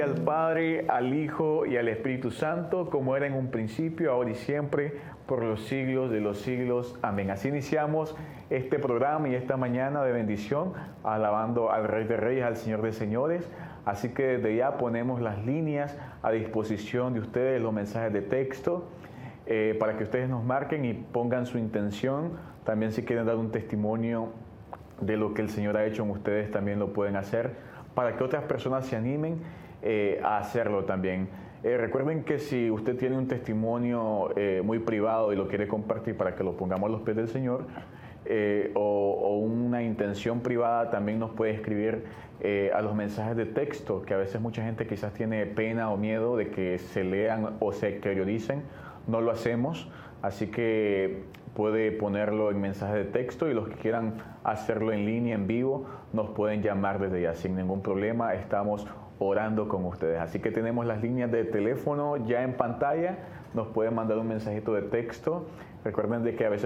Al Padre, al Hijo y al Espíritu Santo, como era en un principio, ahora y siempre, por los siglos de los siglos. Amén. Así iniciamos este programa y esta mañana de bendición, alabando al Rey de Reyes, al Señor de Señores. Así que desde ya ponemos las líneas a disposición de ustedes, los mensajes de texto, para que ustedes nos marquen y pongan su intención. También si quieren dar un testimonio de lo que el Señor ha hecho en ustedes, también lo pueden hacer, para que otras personas se animen a hacerlo también. Recuerden que si usted tiene un testimonio muy privado y lo quiere compartir para que lo pongamos a los pies del Señor, o una intención privada, también nos puede escribir a los mensajes de texto, que a veces mucha gente quizás tiene pena o miedo de que se lean o se exterioricen. No lo hacemos, así que puede ponerlo en mensaje de texto, y los que quieran hacerlo en línea, en vivo, nos pueden llamar desde ya sin ningún problema. Estamos orando con ustedes. Así que tenemos las líneas de teléfono ya en pantalla. Nos pueden mandar un mensajito de texto. Recuerden de que a veces